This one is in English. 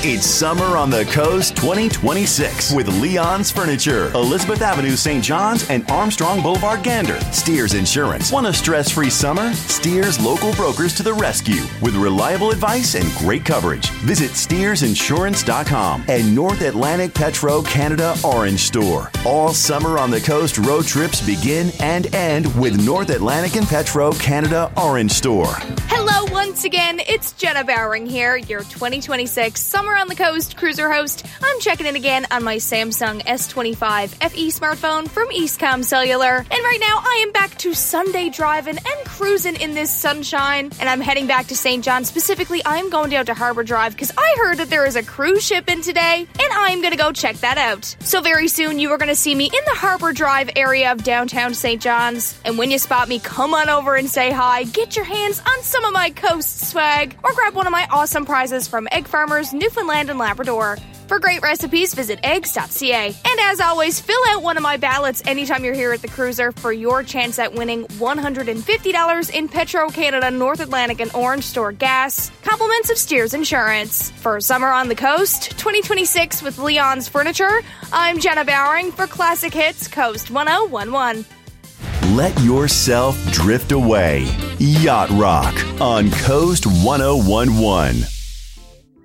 It's Summer on the Coast 2026 with Leon's Furniture, Elizabeth Avenue, St. John's, and Armstrong Boulevard, Gander. Steers Insurance. Want a stress-free summer? Steers local brokers to the rescue with reliable advice and great coverage. Visit SteersInsurance.com and North Atlantic Petro Canada Orange Store. All Summer on the Coast road trips begin and end with North Atlantic and Petro Canada Orange Store. Hello once again, it's Jenna Bowering here, your 2026 Summer on the Coast cruiser host. I'm checking in again on my Samsung S25 FE smartphone from Eastcom Cellular. And right now I am back to Sunday driving and cruising in this sunshine. And I'm heading back to St. John. Specifically, I'm going down to Harbor Drive because I heard that there is a cruise ship in today, and I'm going to go check that out. So very soon you are going to see me in the Harbor Drive area of downtown St. John's. And when you spot me, come on over and say hi. Get your hands on some of my coast swag, or grab one of my awesome prizes from Egg Farmers, Newfoundland and Labrador. For great recipes, visit eggs.ca. And as always, fill out one of my ballots anytime you're here at the cruiser for your chance at winning $150 in Petro Canada North Atlantic and Orange Store gas, compliments of Steers Insurance. For Summer on the Coast 2026 with Leon's Furniture, I'm Jenna Bowering for Classic Hits Coast 1011. Let yourself drift away. Yacht Rock on Coast 1011.